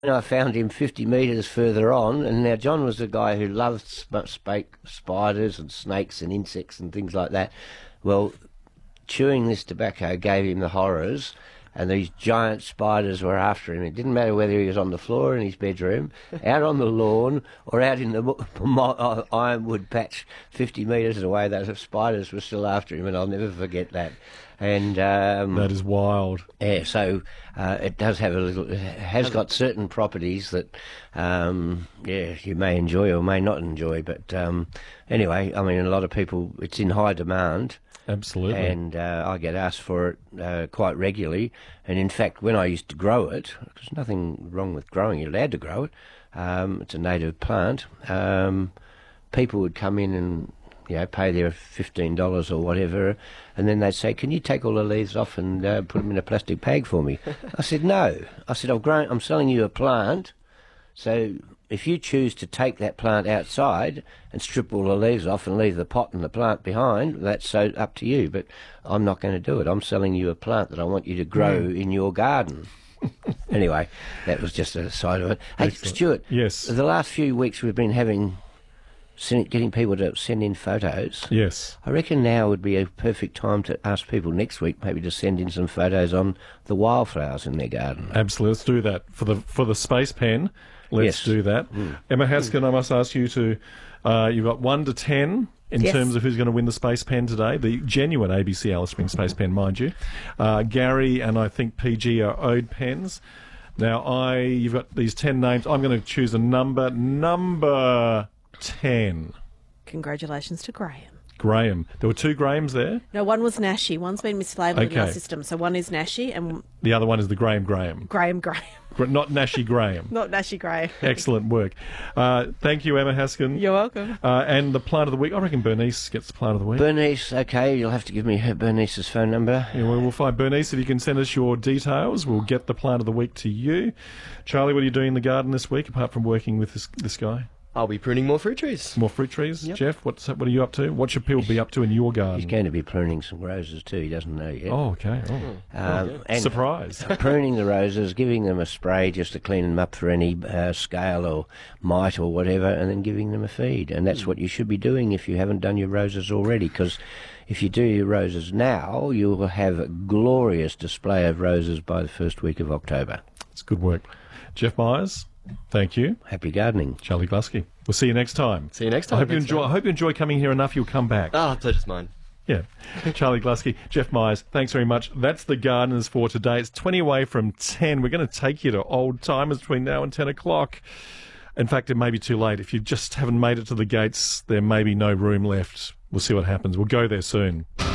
And I found him 50 metres further on, and now John was a guy who loved spiders and snakes and insects and things like that. Well, chewing this tobacco gave him the horrors, and these giant spiders were after him. It didn't matter whether he was on the floor in his bedroom, out on the lawn, or out in the ironwood patch 50 metres away. Those spiders were still after him, and I'll never forget that. And that is wild. Yeah, so it does have it has got certain properties that, you may enjoy or may not enjoy. But anyway, I mean, a lot of people, it's in high demand. Absolutely. And I get asked for it quite regularly. And in fact, when I used to grow it, there's nothing wrong with growing it, you're allowed to grow it. It's a native plant. People would come in and pay their $15 or whatever, and then they'd say, "Can you take all the leaves off and put them in a plastic bag for me?" I said, "No." I said, I'm selling you a plant, so if you choose to take that plant outside and strip all the leaves off and leave the pot and the plant behind, that's so up to you, but I'm not going to do it. I'm selling you a plant that I want you to grow in your garden. Anyway, that was just a side of it. Hey, Excellent. Stuart, yes, the last few weeks we've been getting people to send in photos. Yes. I reckon now would be a perfect time to ask people next week maybe to send in some photos on the wildflowers in their garden. Absolutely. Let's do that. For the space pen, let's do that. Emma Haskin, I must ask you to, you've got 1 to 10 in terms of who's going to win the space pen today. The genuine ABC Alice Springs space pen, mind you. Gary and I think PG are owed pens. Now, you've got these 10 names. I'm going to choose a number. Number 10. Congratulations to Graham. Graham. There were 2 Grahams there? No, one was Nashi. One's been mislabelled in our system. So one is Nashi and the other one is the Graham. Graham. Not Nashi Graham. Not Nashi Graham. Excellent work. Thank you, Emma Haskin. You're welcome. And the plant of the week, I reckon Bernice gets the plant of the week. Bernice, okay, you'll have to give me Bernice's phone number. Yeah, we'll find Bernice. If you can send us your details, we'll get the plant of the week to you. Charlie, what are you doing in the garden this week, apart from working with this guy? I'll be pruning more fruit trees. More fruit trees? Yep. Jeff, what are you up to? What should people be up to in your garden? He's going to be pruning some roses too, he doesn't know yet. Oh, okay. And surprise. Pruning the roses, giving them a spray just to clean them up for any scale or mite or whatever, and then giving them a feed. And that's what you should be doing if you haven't done your roses already, because if you do your roses now, you will have a glorious display of roses by the first week of October. It's good work. Jeff Myers, thank you. Happy gardening. Charlie Glusky. We'll see you next time. See you next time. I hope you enjoy coming here enough you'll come back. Pleasure's mine. Yeah. Charlie Glusky, Jeff Myers, thanks very much. That's the Gardeners for today. It's 20 away from 10. We're going to take you to old timers between now and 10 o'clock. In fact, it may be too late. If you just haven't made it to the gates, there may be no room left. We'll see what happens. We'll go there soon.